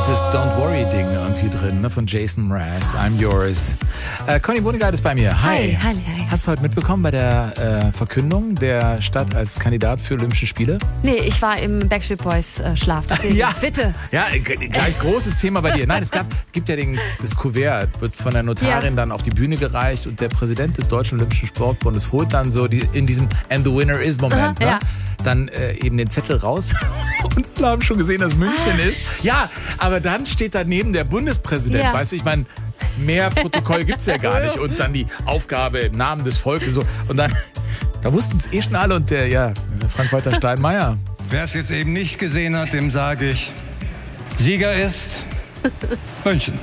dieses Don't Worry-Ding irgendwie drin, ne, von Jason Mraz, I'm Yours. Conny Wunigard ist bei mir. Hi. Hi. Hast du heute mitbekommen bei der Verkündung der Stadt als Kandidat für Olympische Spiele? Nee, ich war im Backstreet Boys Schlaf. Deswegen, Ja. Bitte. Ja, gleich großes Thema bei dir. Nein, gibt ja das Kuvert, wird von der Notarin dann auf die Bühne gereicht und der Präsident des Deutschen Olympischen Sportbundes holt dann so in diesem And the Winner is Moment, ja. dann eben den Zettel raus und alle haben schon gesehen, dass München ist. Ja, aber dann steht daneben der Bundespräsident, Ja. weißt du, ich meine, mehr Protokoll gibt's ja gar nicht und dann die Aufgabe im Namen des Volkes so und dann, da wussten es schon alle und der Frank-Walter Steinmeier. Wer es jetzt eben nicht gesehen hat, dem sage ich, Sieger ist München.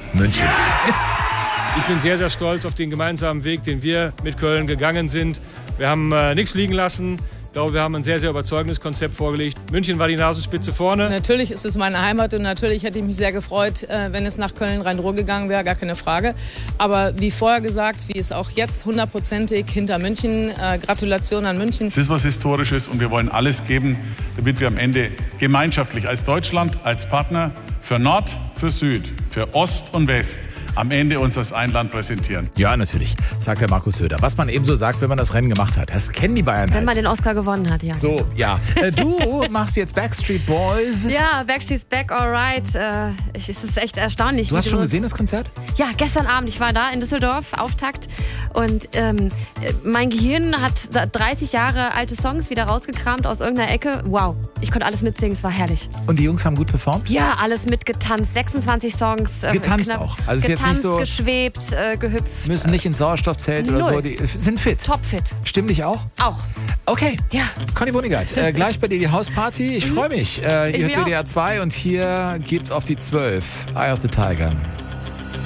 Ich bin sehr, sehr stolz auf den gemeinsamen Weg, den wir mit Köln gegangen sind. Wir haben nichts liegen lassen. Ich glaube, wir haben ein sehr, sehr überzeugendes Konzept vorgelegt. München war die Nasenspitze vorne. Natürlich ist es meine Heimat und natürlich hätte ich mich sehr gefreut, wenn es nach Köln-Rhein-Ruhr gegangen wäre, gar keine Frage. Aber wie vorher gesagt, wie es auch jetzt 100%ig hinter München. Gratulation an München. Es ist was Historisches und wir wollen alles geben, damit wir am Ende gemeinschaftlich als Deutschland, als Partner für Nord, für Süd, für Ost und West am Ende uns als ein Land präsentieren. Ja, natürlich, sagt der Markus Söder. Was man eben so sagt, wenn man das Rennen gemacht hat. Das kennen die Bayern Wenn halt. man den Oscar gewonnen hat, ja. So, ja. Du machst jetzt Backstreet Boys. Ja, Backstreet's Back, alright. Es ist echt erstaunlich. Du hast schon gesehen, das Konzert? Ja, gestern Abend. Ich war da in Düsseldorf, Auftakt. Und mein Gehirn hat 30 Jahre alte Songs wieder rausgekramt aus irgendeiner Ecke. Wow, ich konnte alles mitsingen, es war herrlich. Und die Jungs haben gut performt? Ja, alles mitgetanzt. 26 Songs. Getanzt auch. Also ist jetzt nicht so, geschwebt, gehüpft. müssen nicht ins Sauerstoffzelt oder Null. so. Die sind fit. Topfit. Stimmt dich auch? Auch. Okay. Ja. Conny Wunigard, gleich bei dir die Hausparty. Ich freue mich. Hier mich hört WDR 2 und hier gibt's auf die 12. Eye of the Tiger.